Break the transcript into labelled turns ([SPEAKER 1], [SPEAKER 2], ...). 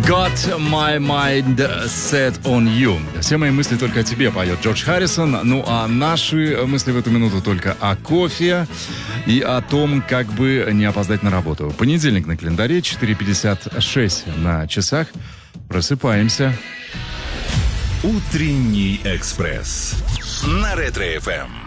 [SPEAKER 1] Got my mind set on you. Все мои мысли только о тебе, поет Джордж Харрисон. Ну, а наши мысли в эту минуту только о кофе и о том, как бы не опоздать на работу. Понедельник на календаре, 4:56 на часах. Просыпаемся.
[SPEAKER 2] Утренний экспресс на Ретро-ФМ.